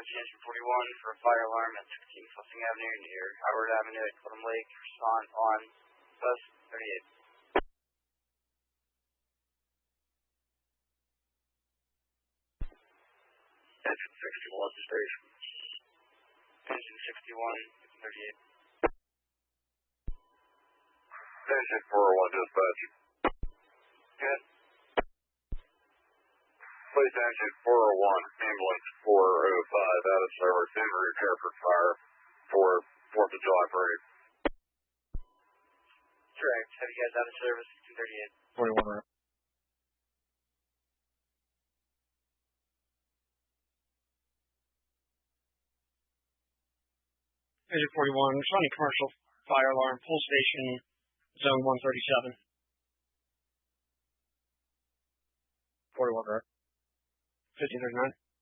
Engine 41 for a fire alarm at 16 Flushing Avenue near Howard Avenue at Totem Lake. Respond on bus 38. Engine 61 station. Engine 61, 38. Engine 401 dispatch. Good. Please engine 401, ambulance 405, out of service, en route to Hereford Fire for 4th of July parade. Correct. Have you guys out of service? 238. 41 right. Engine 41, responding commercial fire alarm, pull station, zone 137. 41 right. 1539.